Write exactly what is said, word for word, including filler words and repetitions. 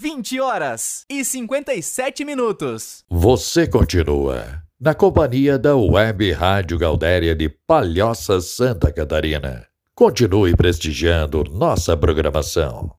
vinte horas e cinquenta e sete minutos. Você continua na companhia da Web Rádio Gaudéria de Palhoça, Santa Catarina. Continue prestigiando nossa programação.